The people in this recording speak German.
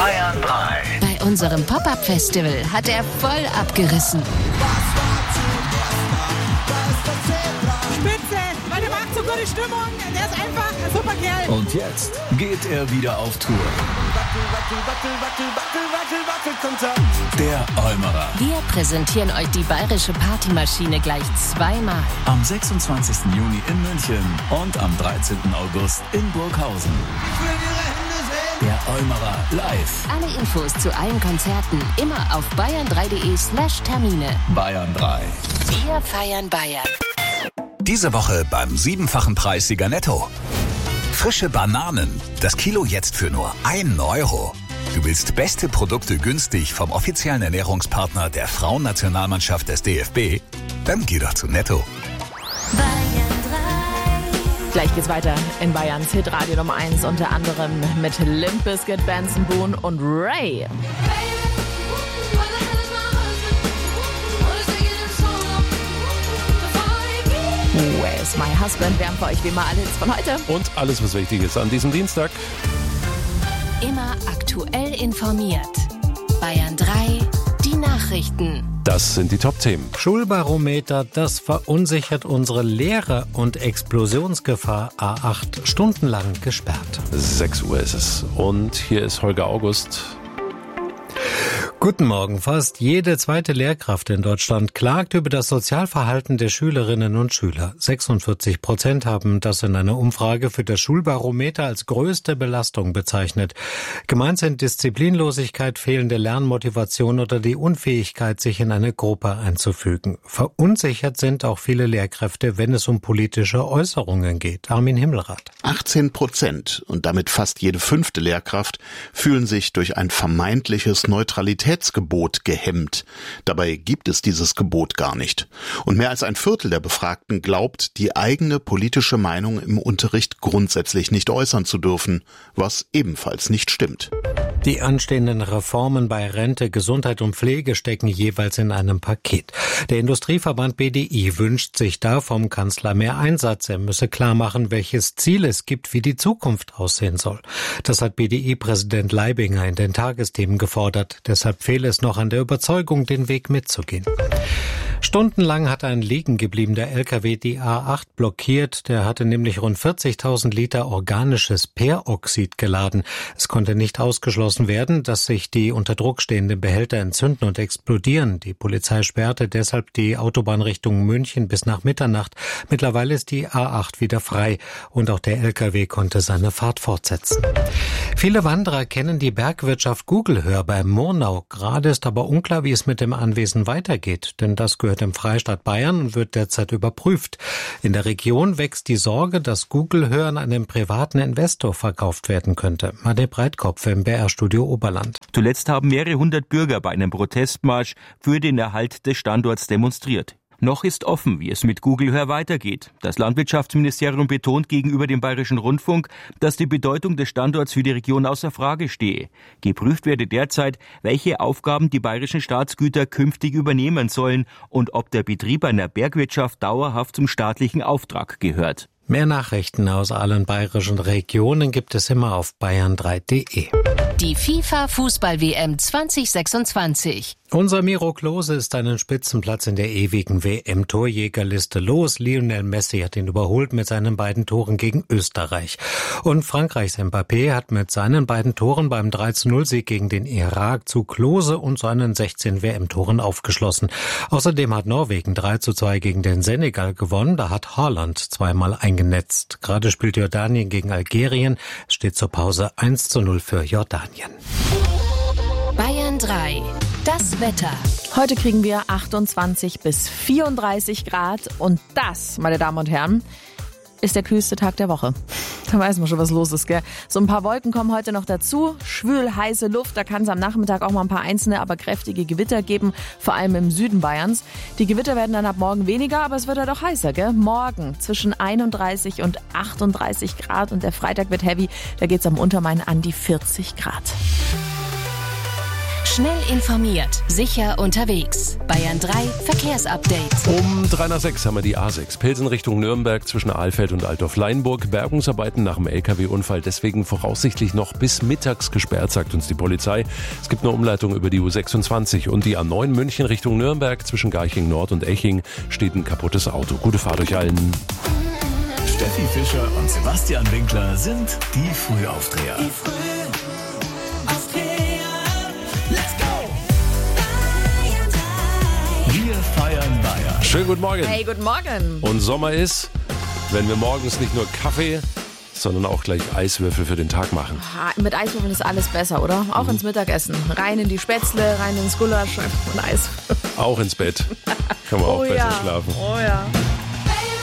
Bayern 3. Bei unserem Pop-Up-Festival hat er voll abgerissen. Spitze, weil der macht so gute Stimmung. Der ist einfach ein super Kerl. Und jetzt geht er wieder auf Tour. Der Eumerer. Wir präsentieren euch die bayerische Partymaschine gleich zweimal. Am 26. Juni in München und am 13. August in Burghausen. Der Eumerer live. Alle Infos zu allen Konzerten immer auf bayern3.de/Termine. Bayern 3. Wir feiern Bayern. Diese Woche beim 7-fachen Preissieger Netto. Frische Bananen. Das Kilo jetzt für nur 1 Euro. Du willst beste Produkte günstig vom offiziellen Ernährungspartner der Frauennationalmannschaft des DFB? Dann geh doch zu Netto. Gleich geht's weiter in Bayerns Hitradio Nummer 1, unter anderem mit Limp Bizkit, Benson Boone und Ray. Where's My Husband? Wir haben für euch wie immer alle Hits von heute. Und alles, was wichtig ist an diesem Dienstag. Immer aktuell informiert. Bayern 3, die Nachrichten. Das sind die Top-Themen. Schulbarometer, das verunsichert unsere Lehrer und Explosionsgefahr A8 stundenlang gesperrt. 6 Uhr ist es. Und hier ist Holger August. Guten Morgen. Fast jede zweite Lehrkraft in Deutschland klagt über das Sozialverhalten der Schülerinnen und Schüler. 46% haben das in einer Umfrage für das Schulbarometer als größte Belastung bezeichnet. Gemeint sind Disziplinlosigkeit, fehlende Lernmotivation oder die Unfähigkeit, sich in eine Gruppe einzufügen. Verunsichert sind auch viele Lehrkräfte, wenn es um politische Äußerungen geht. Armin Himmelrath. 18% und damit fast jede 5. Lehrkraft fühlen sich durch ein vermeintliches Neutralitätsgebot gehemmt. Dabei gibt es dieses Gebot gar nicht. Und mehr als ein Viertel der Befragten glaubt, die eigene politische Meinung im Unterricht grundsätzlich nicht äußern zu dürfen, was ebenfalls nicht stimmt. Die anstehenden Reformen bei Rente, Gesundheit und Pflege stecken jeweils in einem Paket. Der Industrieverband BDI wünscht sich da vom Kanzler mehr Einsatz. Er müsse klar machen, welches Ziel es gibt, wie die Zukunft aussehen soll. Das hat BDI-Präsident Leibinger in den Tagesthemen gefordert. Deshalb fehle es noch an der Überzeugung, den Weg mitzugehen. Stundenlang hat ein liegen gebliebener LKW die A8 blockiert. Der hatte nämlich rund 40.000 Liter organisches Peroxid geladen. Es konnte nicht ausgeschlossen werden, dass sich die unter Druck stehenden Behälter entzünden und explodieren. Die Polizei sperrte deshalb die Autobahn Richtung München bis nach Mitternacht. Mittlerweile ist die A8 wieder frei und auch der LKW konnte seine Fahrt fortsetzen. Viele Wanderer kennen die Bergwirtschaft Gugelhör bei Murnau. Gerade ist aber unklar, wie es mit dem Anwesen weitergeht, denn das gehört im Freistaat Bayern und wird derzeit überprüft. In der Region wächst die Sorge, dass Gugelhör an einen privaten Investor verkauft werden könnte. Madde Breitkopf im BR-Studio Oberland. Zuletzt haben mehrere hundert Bürger bei einem Protestmarsch für den Erhalt des Standorts demonstriert. Noch ist offen, wie es mit Gugelhör weitergeht. Das Landwirtschaftsministerium betont gegenüber dem Bayerischen Rundfunk, dass die Bedeutung des Standorts für die Region außer Frage stehe. Geprüft werde derzeit, welche Aufgaben die bayerischen Staatsgüter künftig übernehmen sollen und ob der Betrieb einer Bergwirtschaft dauerhaft zum staatlichen Auftrag gehört. Mehr Nachrichten aus allen bayerischen Regionen gibt es immer auf bayern3.de. Die FIFA-Fußball-WM 2026. Unser Miro Klose ist einen Spitzenplatz in der ewigen WM-Torjägerliste los. Lionel Messi hat ihn überholt mit seinen beiden Toren gegen Österreich. Und Frankreichs Mbappé hat mit seinen beiden Toren beim 3:0-Sieg gegen den Irak zu Klose und seinen 16 WM-Toren aufgeschlossen. Außerdem hat Norwegen 3:2 gegen den Senegal gewonnen. Da hat Haaland zweimal eingenetzt. Gerade spielt Jordanien gegen Algerien. Es steht zur Pause 1:0 für Jordanien. Bayern 3. Das Wetter. Heute kriegen wir 28 bis 34 Grad und das, meine Damen und Herren, ist der kühlste Tag der Woche. Da weiß man schon, was los ist, gell? So ein paar Wolken kommen heute noch dazu. Schwül, heiße Luft. Da kann es am Nachmittag auch mal ein paar einzelne, aber kräftige Gewitter geben. Vor allem im Süden Bayerns. Die Gewitter werden dann ab morgen weniger, aber es wird halt auch heißer, gell? Morgen zwischen 31 und 38 Grad und der Freitag wird heavy. Da geht's am Untermain an die 40 Grad. Schnell informiert, sicher unterwegs. Bayern 3 Verkehrsupdate. Um 3:06 haben wir die A6. Pilsen Richtung Nürnberg zwischen Ahlfeld und Altdorf-Leinburg. Bergungsarbeiten nach dem LKW-Unfall deswegen voraussichtlich noch bis mittags gesperrt, sagt uns die Polizei. Es gibt eine Umleitung über die U26 und die A9 München Richtung Nürnberg zwischen Garching Nord und Eching steht ein kaputtes Auto. Gute Fahrt euch allen. Steffi Fischer und Sebastian Winkler sind die Frühaufdreher. Let's go! Wir feiern Bayern. Schönen guten Morgen. Hey, guten Morgen. Und Sommer ist, wenn wir morgens nicht nur Kaffee, sondern auch gleich Eiswürfel für den Tag machen. Mit Eiswürfeln ist alles besser, oder? Auch ins Mittagessen. Rein in die Spätzle, rein ins Gulasch und Eis. Auch ins Bett. Kann man auch besser schlafen. Oh ja.